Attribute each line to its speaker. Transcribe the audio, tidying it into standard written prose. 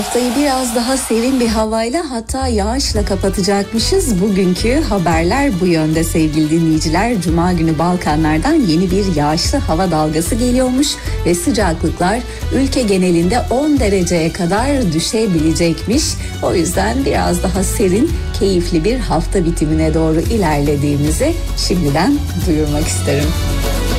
Speaker 1: Haftayı biraz daha serin bir havayla, hatta yağışla kapatacakmışız. Bugünkü haberler bu yönde sevgili dinleyiciler. Cuma günü Balkanlardan yeni bir yağışlı hava dalgası geliyormuş ve sıcaklıklar ülke genelinde 10 dereceye kadar düşebilecekmiş. O yüzden biraz daha serin, keyifli bir hafta bitimine doğru ilerlediğimizi şimdiden duyurmak isterim.